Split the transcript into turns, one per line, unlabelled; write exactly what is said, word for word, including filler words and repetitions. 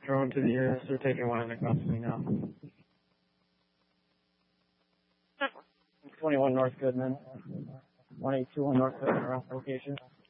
Drone to the ears. They're taking one in the custody now. twenty-one North Goodman. one eight two one North Goodman, around location.